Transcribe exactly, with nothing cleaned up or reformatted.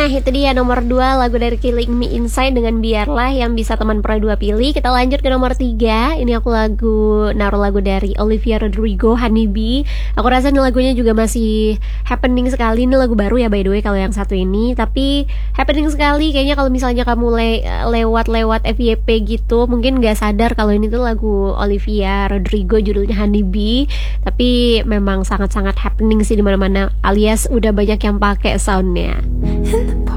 Nah itu dia nomor dua lagu dari Killing Me Inside dengan Biarlah yang bisa teman Pro dua pilih. Kita lanjut ke nomor tiga. Ini aku lagu naruh lagu dari Olivia Rodrigo, Honeybee. Aku rasa ini lagunya juga masih happening sekali. Ini lagu baru ya by the way kalau yang satu ini, tapi happening sekali. Kayaknya kalau misalnya kamu le- lewat-lewat F Y P gitu mungkin gak sadar kalau ini tuh lagu Olivia Rodrigo judulnya Honeybee. Tapi memang sangat-sangat happening sih di mana-mana, alias udah banyak yang pakai soundnya.